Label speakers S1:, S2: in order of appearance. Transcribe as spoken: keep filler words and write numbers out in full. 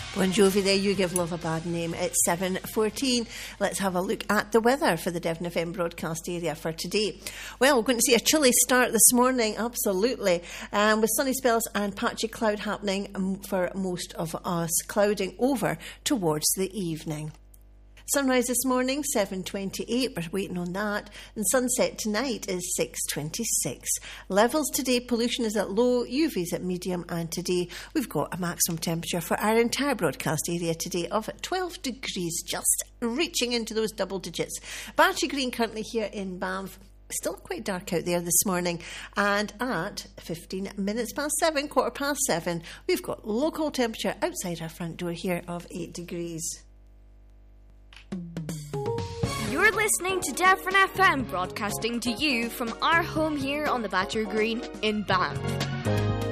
S1: Bon Jovi there, You Give Love a Bad Name. It's seven fourteen. Let's have a look at the weather for the Devon F M broadcast area for today. Well, we're going to see a chilly start this morning, absolutely, um, with sunny spells and patchy cloud happening for most of us, clouding over towards the evening. Sunrise this morning, seven twenty-eight, we're waiting on that. And sunset tonight is six twenty-six. Levels today, pollution is at low, U V's at medium, and today we've got a maximum temperature for our entire broadcast area today of twelve degrees, just reaching into those double digits. Battery Green currently here in Banff. Still quite dark out there this morning, and at fifteen minutes past seven, quarter past seven, we've got local temperature outside our front door here of eight degrees.
S2: You're listening to Devon F M, broadcasting to you from our home here on the Battery Green in Banff.